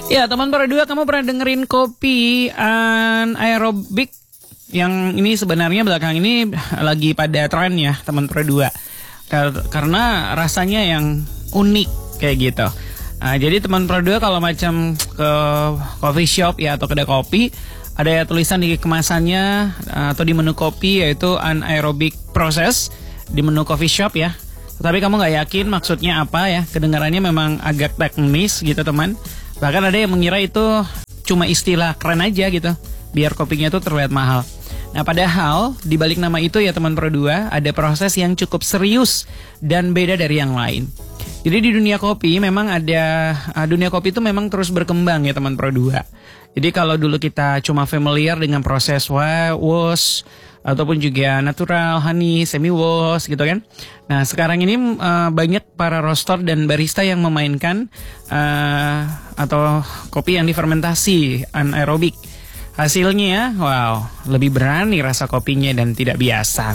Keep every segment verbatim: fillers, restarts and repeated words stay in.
Ya teman Pro dua, kamu pernah dengerin kopi anaerobik? Yang ini sebenarnya belakang ini lagi pada tren ya teman Pro dua, karena rasanya yang unik kayak gitu. Nah, jadi teman Pro dua kalau macam ke coffee shop ya atau kedai kopi, ada ya tulisan di kemasannya atau di menu kopi yaitu anaerobic process di menu coffee shop ya. Tapi kamu nggak yakin maksudnya apa ya, kedengarannya memang agak teknis gitu teman. Bahkan ada yang mengira itu cuma istilah keren aja gitu, biar kopinya itu terlihat mahal. Nah padahal di balik nama itu ya teman Pro dua ada proses yang cukup serius dan beda dari yang lain. Jadi di dunia kopi memang ada, uh, dunia kopi itu memang terus berkembang ya teman Pro dua. Jadi kalau dulu kita cuma familiar dengan proses wash ataupun juga natural, honey, semi wash gitu kan. Nah sekarang ini uh, banyak para roaster dan barista yang memainkan uh, atau kopi yang difermentasi anaerobik. Hasilnya wow, lebih berani rasa kopinya dan tidak biasa.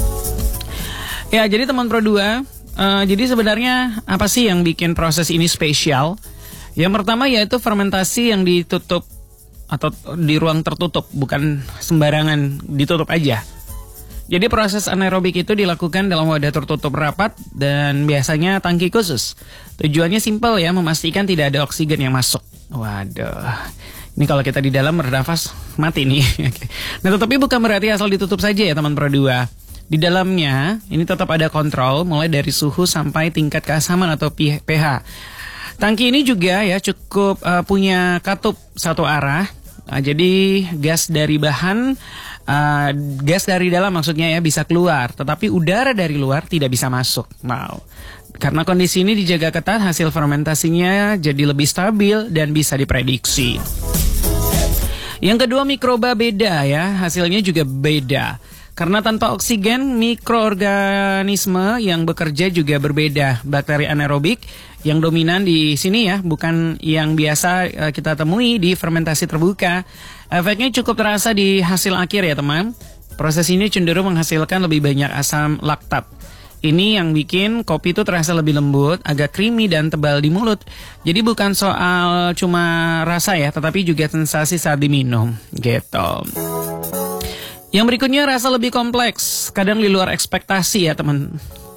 Ya jadi teman Pro dua, uh, jadi sebenarnya apa sih yang bikin proses ini spesial? Yang pertama yaitu fermentasi yang ditutup atau di ruang tertutup, bukan sembarangan ditutup aja. Jadi proses anaerobik itu dilakukan dalam wadah tertutup rapat dan biasanya tangki khusus. Tujuannya simpel ya, memastikan tidak ada oksigen yang masuk. Waduh, ini kalau kita di dalam bernafas mati nih. Nah tetapi bukan berarti asal ditutup saja ya teman Pro dua. Di dalamnya ini tetap ada kontrol mulai dari suhu sampai tingkat keasaman atau pH. Tangki ini juga ya cukup uh, punya katup satu arah. Nah, jadi gas dari bahan, uh, gas dari dalam maksudnya ya bisa keluar, tetapi udara dari luar tidak bisa masuk. Wow. Karena kondisi ini dijaga ketat, hasil fermentasinya jadi lebih stabil dan bisa diprediksi. Yang kedua, mikroba beda ya, hasilnya juga beda. Karena tanpa oksigen, mikroorganisme yang bekerja juga berbeda. Bakteri anaerobik yang dominan di sini ya, bukan yang biasa uh, kita temui di fermentasi terbuka. Efeknya cukup terasa di hasil akhir ya teman. Proses ini cenderung menghasilkan lebih banyak asam laktat. Ini yang bikin kopi itu terasa lebih lembut, agak creamy dan tebal di mulut. Jadi bukan soal cuma rasa ya, tetapi juga sensasi saat diminum gitu. Yang berikutnya rasa lebih kompleks, kadang di luar ekspektasi ya teman.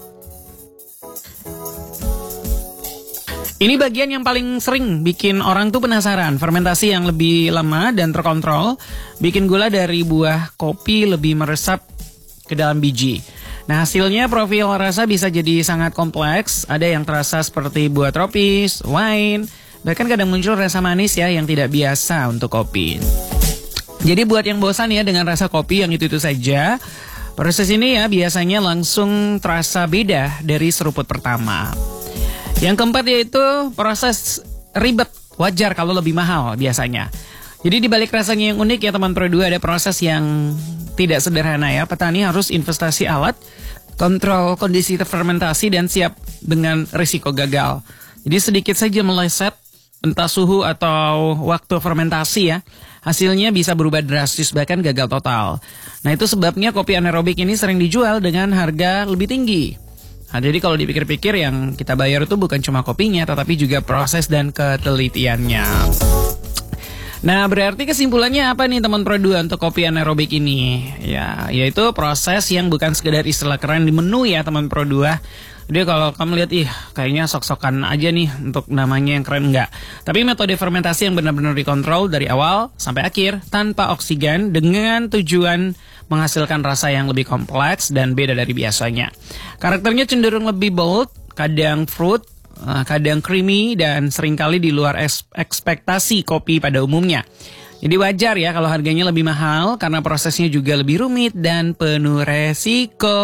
Ini bagian yang paling sering bikin orang tuh penasaran. Fermentasi yang lebih lama dan terkontrol bikin gula dari buah kopi lebih meresap ke dalam biji. Nah hasilnya profil rasa bisa jadi sangat kompleks. Ada yang terasa seperti buah tropis, wine, bahkan kadang muncul rasa manis ya yang tidak biasa untuk kopi. Jadi buat yang bosan ya dengan rasa kopi yang itu-itu saja, proses ini ya biasanya langsung terasa beda dari seruput pertama. Yang keempat yaitu proses ribet, wajar kalau lebih mahal biasanya. Jadi di balik rasanya yang unik ya teman Pro dua ada proses yang tidak sederhana ya. Petani harus investasi alat, kontrol kondisi fermentasi dan siap dengan risiko gagal. Jadi sedikit saja meleset, entah suhu atau waktu fermentasi ya, hasilnya bisa berubah drastis bahkan gagal total. Nah itu sebabnya kopi anaerobik ini sering dijual dengan harga lebih tinggi. Nah, jadi kalau dipikir-pikir yang kita bayar itu bukan cuma kopinya, tetapi juga proses dan ketelitiannya. Nah berarti kesimpulannya apa nih teman Pro dua untuk kopi anaerobik ini? Ya, yaitu proses yang bukan sekedar istilah keren di menu ya teman Pro dua. Jadi kalau kamu lihat, ih kayaknya sok-sokan aja nih untuk namanya yang keren, enggak. Tapi metode fermentasi yang benar-benar dikontrol dari awal sampai akhir tanpa oksigen dengan tujuan menghasilkan rasa yang lebih kompleks dan beda dari biasanya. Karakternya cenderung lebih bold, kadang fruit, kadang creamy dan seringkali di luar ekspektasi kopi pada umumnya. Jadi wajar ya kalau harganya lebih mahal karena prosesnya juga lebih rumit dan penuh resiko.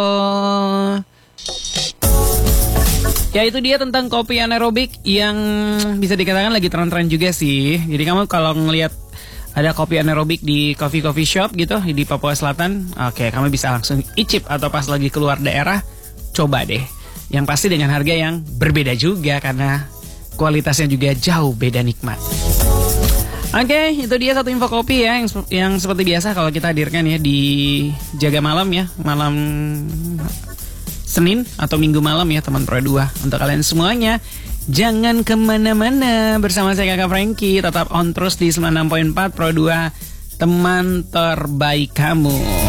Ya itu dia tentang kopi anaerobik yang bisa dikatakan lagi tren-tren juga sih. Jadi kamu kalau ngelihat ada kopi anaerobik di coffee-coffee shop gitu di Papua Selatan, oke kamu bisa langsung icip atau pas lagi keluar daerah, coba deh. Yang pasti dengan harga yang berbeda juga karena kualitasnya juga jauh beda nikmat. Oke, itu dia satu info kopi ya yang, yang seperti biasa kalau kita hadirkan ya di Jaga Malam ya, malam Senin atau Minggu malam ya teman Pro dua. Untuk kalian semuanya Jangan kemana-mana, bersama saya Kakak Frankie. Tetap on terus di sembilan puluh enam koma empat Pro dua, teman terbaik kamu.